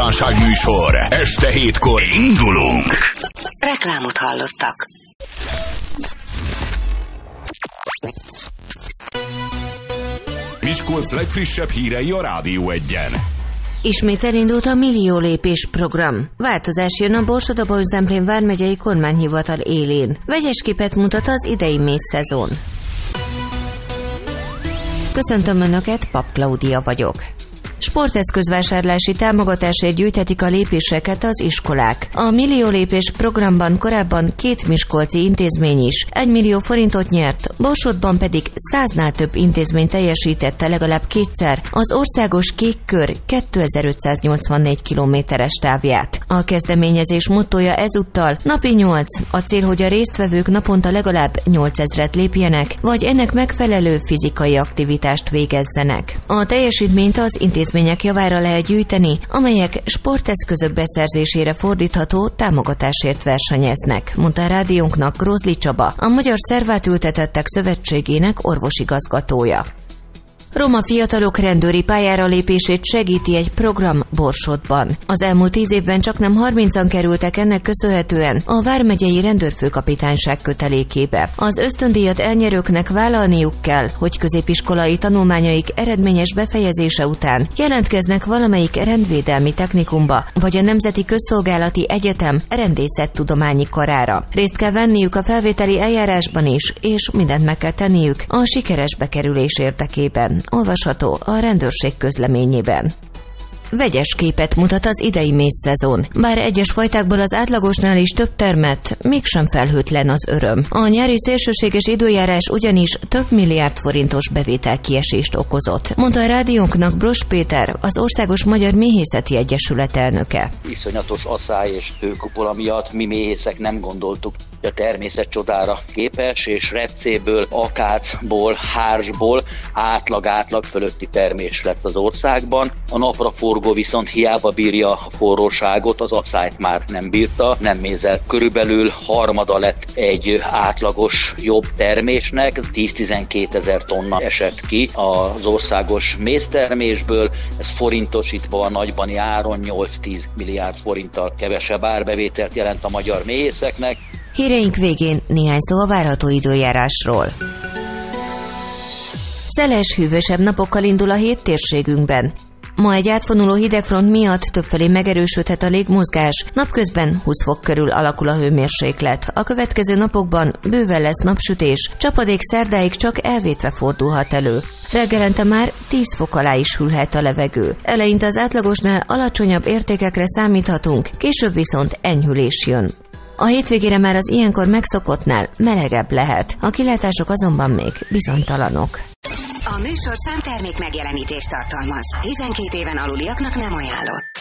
kívánságműsor. Este 7-kor indulunk. Reklámot hallottak. Miskolc legfrissebb hírei a Rádió 1-en. Ismét elindult a Millió lépés program. Változás jön a Borsod-Abaúj-Zemplén vármegyei kormányhivatal élén. Vegyes képet mutat az idei mészszezon. Köszöntöm Önöket, Pap Klaudia vagyok. Sporteszközvásárlási támogatásért gyűjthetik a lépéseket az iskolák. A Millió lépés programban korábban 2 miskolci intézmény is 1 millió forintot nyert, Borsodban pedig 100-nál több intézmény teljesítette legalább kétszer az országos kék kör 2584 kilométeres távját. A kezdeményezés mottója ezúttal napi 8, a cél, hogy a résztvevők naponta legalább 8000-et lépjenek, vagy ennek megfelelő fizikai aktivitást végezzenek. A teljesítményt az intézmények javára lehet gyűjteni, amelyek sporteszközök beszerzésére fordítható támogatásért versenyeznek, mondta a rádiónknak Grozli Csaba, a Magyar Szervátültetettek Szövetségének orvosigazgatója. Roma fiatalok rendőri pályára lépését segíti egy program Borsodban. Az elmúlt 10 évben csaknem 30-an kerültek ennek köszönhetően a vármegyei rendőrfőkapitányság kötelékébe. Az ösztöndíjat elnyerőknek vállalniuk kell, hogy középiskolai tanulmányaik eredményes befejezése után jelentkeznek valamelyik rendvédelmi technikumba, vagy a Nemzeti Közszolgálati Egyetem rendészettudományi karára. Részt kell venniük a felvételi eljárásban is, és mindent meg kell tenniük a sikeres bekerülés érdekében. Olvasható a rendőrség közleményében. Vegyes képet mutat az idei mészszezon. Bár egyes fajtákból az átlagosnál is több termett, mégsem felhőtlen az öröm. A nyári szélsőséges időjárás ugyanis több milliárd forintos bevételkiesést okozott, mondta a rádiónknak Bros Péter, az Országos Magyar Méhészeti Egyesület elnöke. Iszonyatos asszály és hőkupola miatt mi méhészek nem gondoltuk, hogy a természet csodára képes, és repcéből, akácból, hársból átlag fölötti termés lett az országban. A napraforgó viszont hiába bírja a forróságot, az asszályt már nem bírta, nem mézzel. Körülbelül harmada lett egy átlagos jobb termésnek, 10-12 ezer tonna esett ki az országos méztermésből, ez forintosítva a nagybani áron 8-10 milliárd forinttal kevesebb árbevételt jelent a magyar méhészeknek. Híreink végén néhány szó a várható időjárásról. Szeles, hűvösebb napokkal indul a hét térségünkben. Ma egy átfonuló hidegfront miatt többfelé megerősödhet a légmozgás, napközben 20 fok körül alakul a hőmérséklet. A következő napokban bőven lesz napsütés, csapadék szerdáig csak elvétve fordulhat elő. Reggelente már 10 fok alá is hűlhet a levegő. Eleinte az átlagosnál alacsonyabb értékekre számíthatunk, később viszont enyhülés jön. A hétvégére már az ilyenkor megszokottnál melegebb lehet, a kilátások azonban még bizonytalanok. A műsor számtermék megjelenítést tartalmaz. 12 éven aluliaknak nem ajánlott.